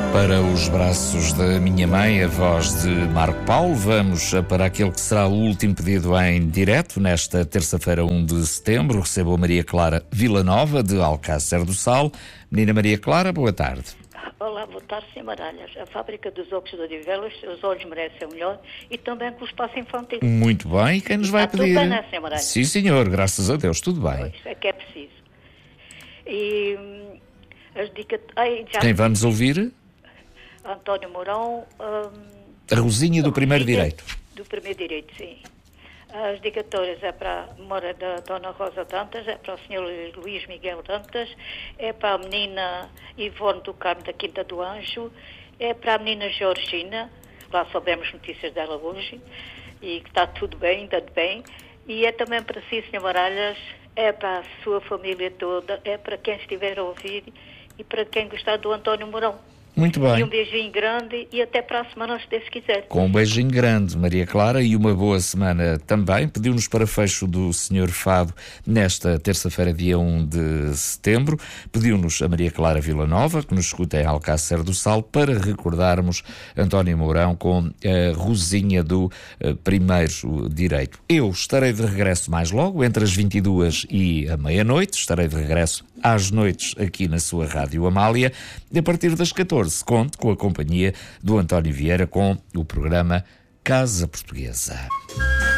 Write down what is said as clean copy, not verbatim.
Para os braços da minha mãe, a voz de Marco Paulo, vamos para aquele que será o último pedido em direto. Nesta terça-feira, 1 de setembro, recebo a Maria Clara Villanova, de Alcácer do Sal. Menina Maria Clara, boa tarde. Olá, boa tarde, Sr. Maralhas. A fábrica dos óculos de Odivelas, os olhos merecem o melhor, e também com o espaço infantil. Muito bem, e quem nos vai pedir? Tudo bem, não é, Sr. Maralhas? Sim, senhor, graças a Deus, tudo bem. Pois, é que é preciso. E as dicas... Quem vamos ouvir? António Mourão... A Rosinha do primeiro direito. Do primeiro direito, sim. As dedicatórias é para a memória da Dona Rosa Dantas, é para o Sr. Luís Miguel Dantas, é para a menina Ivone do Carmo da Quinta do Anjo, é para a menina Georgina, lá soubemos notícias dela hoje, e que está tudo bem, ainda bem, e é também para si, Sr. Maralhas, é para a sua família toda, é para quem estiver a ouvir e para quem gostar do António Mourão. Muito bem. E um beijinho grande e até para a semana, se Deus quiser. Com um beijinho grande, Maria Clara, e uma boa semana também. Pediu-nos para fecho do Senhor Fado nesta terça-feira, dia 1 de setembro. Pediu-nos a Maria Clara Villanova, que nos escuta em Alcácer do Sal, para recordarmos António Mourão com a Rosinha do primeiro direito. Eu estarei de regresso mais logo, entre as 22 e a meia-noite. Estarei de regresso às noites aqui na sua Rádio Amália. E a partir das 14, conto com a companhia do António Vieira com o programa Casa Portuguesa.